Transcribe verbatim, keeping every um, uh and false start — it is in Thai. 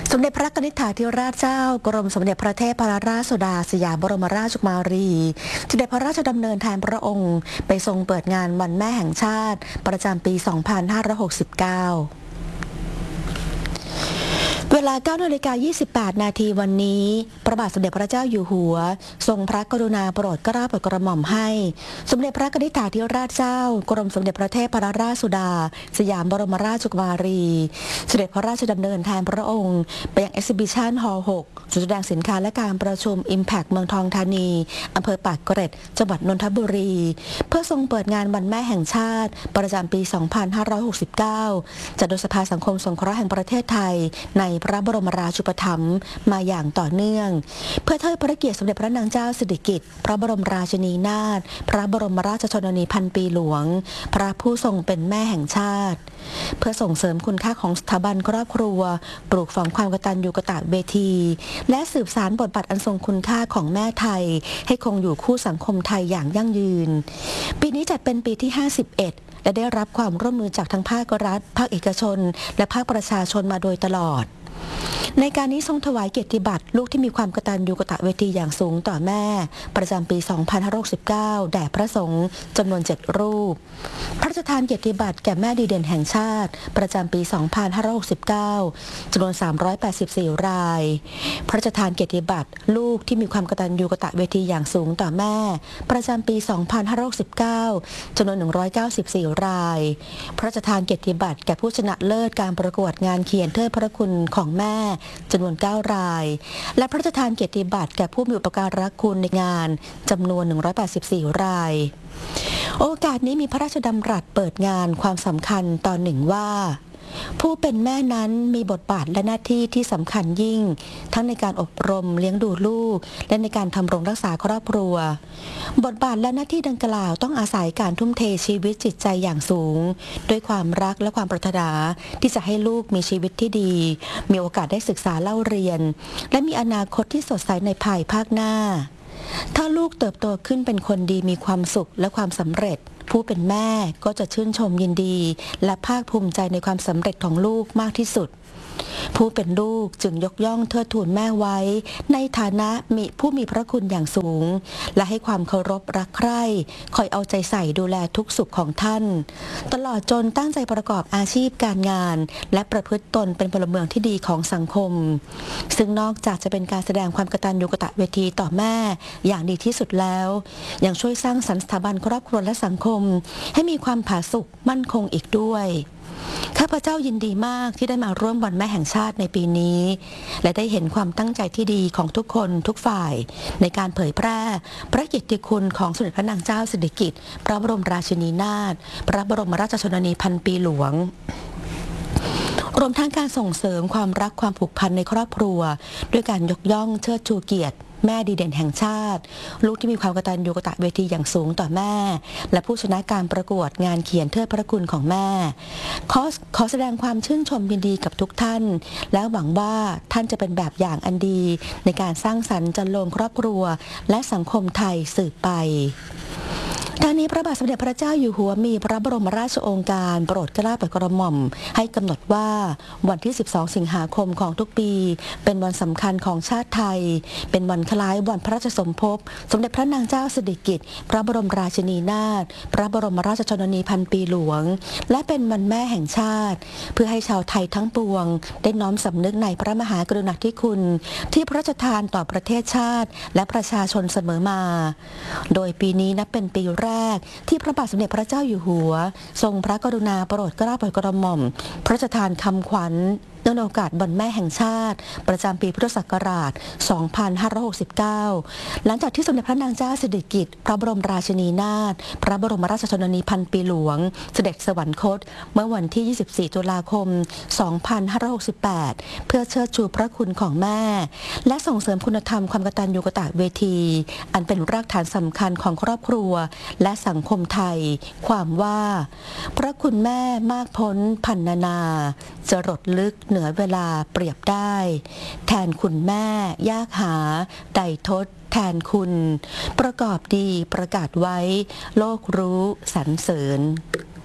สมเด็จพระนิธิธิราชเจ้ากรมสมเด็จพระเทพรัตนราชสุดาสยามบรมราชกุมารีเสด็จพระราชดำเนินแทนพระองค์ไปทรงเปิดงานวันแม่แห่งชาติประจำปี สองพันห้าร้อยหกสิบเก้าเวลา เก้านาฬิกายี่สิบแปด นาทีวันนี้พระบาทสมเด็จพระเจ้าอยู่หัวทรงพระกรุณาโปรดเกล้าโปรดกระหม่อมให้สมเด็จพระนิธิธิราชเจ้ากรมสมเด็จพระเทพรัตนราชสุดาสยามบรมราชกุมารีเสด็จพระราชดำเนินแทนพระองค์ไปยัง Exhibition Hall หก ศูนย์แสดงสินค้าและการประชุม Impact เมืองทองธานีอำเภอปากเกร็ดจังหวัดนนทบุรีเพื่อทรงเปิดงานวันแม่แห่งชาติประจำปี สองพันห้าร้อยหกสิบเก้า จัดโดยสภาสังคมสงเคราะห์แห่งประเทศไทยในพระบรมราชูปถัมภ์มาอย่างต่อเนื่องเพื่อเทิดพระเกียรติสมเด็จพระนางเจ้าสิริกิติ์พระบรมราชินีนาถพระบรมราชชนนีพันปีหลวงพระผู้ทรงเป็นแม่แห่งชาติเพื่อส่งเสริมคุณค่าของสถาบันครอบครัวปลูกฝังความกตัญญูกตเวทีและสืบสานบทบาทอันทรงคุณค่าของแม่ไทยให้คงอยู่คู่สังคมไทยอย่างยั่งยืนปีนี้จัดเป็นปีที่ห้าสิบเอ็ดและได้รับความร่วมมือจากทั้งภาครัฐภาคเอกชนและภาคประชาชนมาโดยตลอดในการนี้ทรงถวายเกียรติบัตรลูกที่มีความกตัญญูกตเวทีอย่างสูงต่อแม่ประจำปี สองพันห้าร้อยสิบเก้า แด่พระสงฆ์จำนวนเจ็ดรูปพระราชทานเกียรติบัตรแก่แม่ดีเด่นแห่งชาติประจำปี สองพันห้าร้อยหกสิบเก้า จำนวน สามร้อยแปดสิบสี่ รายพระราชทานเกียรติบัตรลูกที่มีความกตัญญูกตเวทีอย่างสูงต่อแม่ประจำปี สองพันห้าร้อยหกสิบเก้า จำนวน หนึ่งร้อยเก้าสิบสี่ รายพระราชทานเกียรติบัตรแก่ผู้ชนะเลิศการประกวดงานเขียนเทิดพระคุณของแม่จำนวนเก้ารายและพระราชทานเกียรติบัตรแก่ผู้มีอุปการะคุณในงานจำนวนหนึ่งร้อยแปดสิบสี่รายโอกาสนี้มีพระราชดำรัสเปิดงานความสำคัญตอนหนึ่งว่าผู้เป็นแม่นั้นมีบทบาทและหน้าที่ที่สำคัญยิ่งทั้งในการอบรมเลี้ยงดูลูกและในการทำรงรักษาครอบครัวบทบาทและหน้าที่ดังกล่าวต้องอาศัยการทุ่มเทชีวิตจิตใจอย่างสูงด้วยความรักและความปรารถนาที่จะให้ลูกมีชีวิตที่ดีมีโอกาสได้ศึกษาเล่าเรียนและมีอนาคตที่สดใสในภายภาคหน้าถ้าลูกเติบโตขึ้นเป็นคนดีมีความสุขและความสำเร็จผู้เป็นแม่ก็จะชื่นชมยินดีและภาคภูมิใจในความสำเร็จของลูกมากที่สุดผู้เป็นลูกจึงยกย่องเทิดทูนแม่ไว้ในฐานะมีผู้มีพระคุณอย่างสูงและให้ความเคารพรักใคร่คอยเอาใจใส่ดูแลทุกสุขของท่านตลอดจนตั้งใจประกอบอาชีพการงานและประพฤติตนเป็นพลเมืองที่ดีของสังคมซึ่งนอกจากจะเป็นการแสดงความกตัญญูกตเวทีต่อแม่อย่างดีที่สุดแล้วยังช่วยสร้างสรรค์สถาบันครอบครัวและสังคมให้มีความผาสุกมั่นคงอีกด้วยข้าพเจ้ายินดีมากที่ได้มาร่วมวันแม่แห่งชาติในปีนี้และได้เห็นความตั้งใจที่ดีของทุกคนทุกฝ่ายในการเผยแพร่พระเกียรติคุณของสมเด็จพระนางเจ้าสิริกิติ์พระบรมราชินีนาถพระบรมราชชนนีพันปีหลวงรวมทั้งการส่งเสริมความรักความผูกพันในครอบครัวด้วยการยกย่องเชิดชูเกียรติแม่ดีเด่นแห่งชาติลูกที่มีความกตัญญูกตเวทีอย่างสูงต่อแม่และผู้ชนะการประกวดงานเขียนเทิดพระคุณของแม่ขอขอแสดงความชื่นชมยินดีกับทุกท่านและหวังว่าท่านจะเป็นแบบอย่างอันดีในการสร้างสรรค์จันโลงครอบครัวและสังคมไทยสืบไปทางนี้พระบาทสมเด็จพระเจ้าอยู่หัวมีพระบรมราชโองการโปรดเกล้าโปรดกระหม่อมให้กำหนดว่าวันที่สิบสองสิงหาคมของทุกปีเป็นวันสำคัญของชาติไทยเป็นวันคล้ายวันพระราชสมภพสมเด็จพระนางเจ้าสิริกิติ์พระบรมราชินีนาถพระบรมราชชนนีพันปีหลวงและเป็นวันแม่แห่งชาติเพื่อให้ชาวไทยทั้งปวงได้น้อมสำนึกในพระมหากรุณาธิคุณที่พระราชทานต่อประเทศชาติและประชาชนเสมอมาโดยปีนี้นับเป็นปีแรกที่พระบาทสมเด็จพระเจ้าอยู่หัวทรงพระกรุณาโปรดเกล้าโปรดกระหม่อมพระราชทานคำขวัญเนื่องในโอกาสวันแม่แห่งชาติประจำปีพุทธศักราช สองพันห้าร้อยหกสิบเก้า หลังจากที่สมเด็จพระนางเจ้าสิริกิติ์พระบรมราชินีนาถพระบรมราชชนนีพันปีหลวงเสด็จสวรรคตเมื่อวันที่ ยี่สิบสี่ ตุลาคม สองพันห้าร้อยหกสิบแปด เพื่อเชิดชูพระคุณของแม่และส่งเสริมคุณธรรมความกตัญญูกตเวทีอันเป็นรากฐานสำคัญของครอบครัวและสังคมไทยความว่าพระคุณแม่มากพ้นพันนานาจรดลึกเหนือเวลาเปรียบได้แทนคุณแม่ยากหาใดทดแทนคุณประกอบดีประกาศไว้โลกรู้สรรเสริญ